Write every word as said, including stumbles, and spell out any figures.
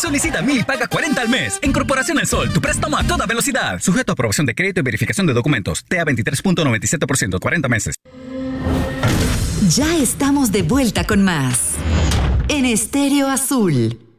Solicita Mili Paga cuarenta al mes. En Corporación El Sol, tu préstamo a toda velocidad. Sujeto a aprobación de crédito y verificación de documentos. T A veintitrés punto noventa y siete por ciento, cuarenta meses. Ya estamos de vuelta con más. En Estéreo Azul.